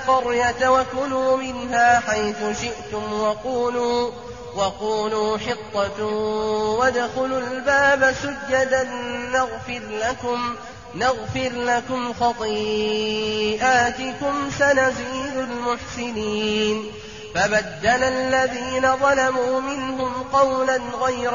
القرية وكلوا منها حيث شئتم وقولوا حطة وادخلوا الباب سجدا نغفر لكم خطيئاتكم سنزيد المحسنين. فبدل الذين ظلموا منهم قولا غير